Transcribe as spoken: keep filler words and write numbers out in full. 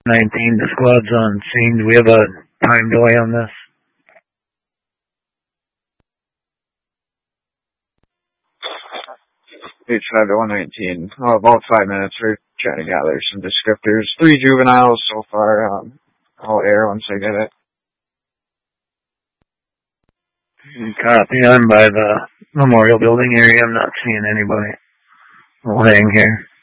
nineteen, the squad's on scene. Do we have a time delay on this? Page five to one nineteen. Oh, about five minutes. We're trying to gather some descriptors. Three juveniles so far. Um, I'll air once I get it. Copy. I'm by the Memorial Building area. I'm not seeing anybody. We'll hang here.